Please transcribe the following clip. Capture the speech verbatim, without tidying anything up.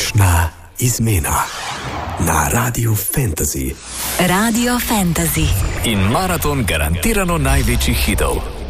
Močna izmena na Radiu Fantasy. Radio Fantasy. In maraton garantirano največjih hitov.